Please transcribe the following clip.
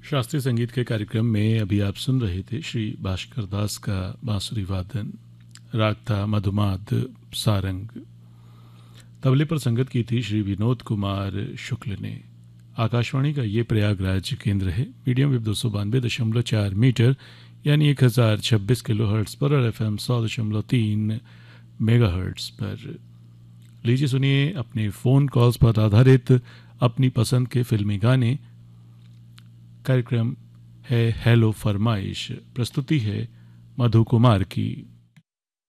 शास्त्रीय संगीत के कार्यक्रम में अभी आप सुन रहे थे श्री भास्कर दास का बांसुरी वादन। राग था मधुमाद सारंग। तबले पर संगत की थी श्री विनोद कुमार शुक्ल ने। आकाशवाणी का ये प्रयागराज केंद्र है। मीडियम वेव 292.4 मीटर यानी 1026 किलो हर्ट्स पर और FM 100.3 मेगा हर्ट्स पर। लीजिए सुनिए अपने फ़ोन कॉल्स पर आधारित अपनी पसंद के फिल्मी गाने। कार्यक्रम है हेलो फरमाइश। प्रस्तुति है मधु कुमार की।